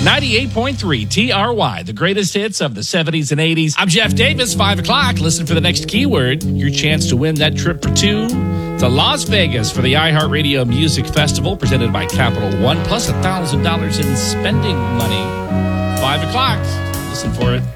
98.3 TRY, the greatest hits of the 70s and 80s. I'm Jeff Davis, 5 o'clock. Listen for the next keyword. Your chance to win that trip for two to Las Vegas for the iHeartRadio Music Festival presented by Capital One, plus $1,000 in spending money. 5 o'clock. Listen for it.